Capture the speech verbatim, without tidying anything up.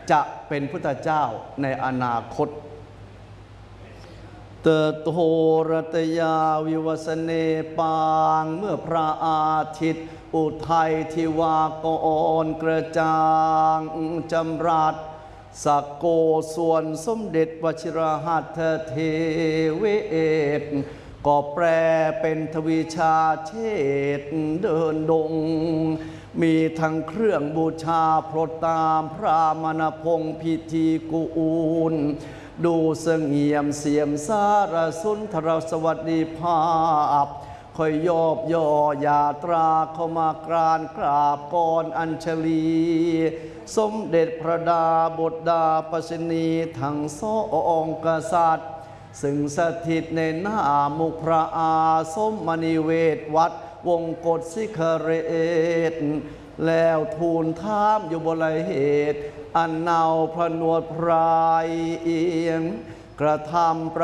จะเป็นพุทธเจ้าในอนาคตเตโตรัตยาวิวัสเนปางเมื่อพระอาทิตย์อุทัยทิวากรกระจ่างจำรัดสักโกส่วนสมเด็จวชิรหัตถเทเวศก็แปลเป็นทวีชาเชษเดินดงมีทั้งเครื่องบูชาโปรดตามพระมณพงศ์พิธีกูลดูเสงี่ยมเสียมสารสุนทรสวัสดิภาพคอยยอบย่อยาตราเข้ามากรานกราบก่อนอัญชลีสมเด็จพระดาบทดาปชนีทั้งสองกษัตริย์ซึ่งสถิตในหน้ามุขพระอาสมมณีเวทวัดวงกฏสิขเรศแล้วทูลถามอยู่บนเหตุอันเนาพระนวดพรายเอียงกระทำ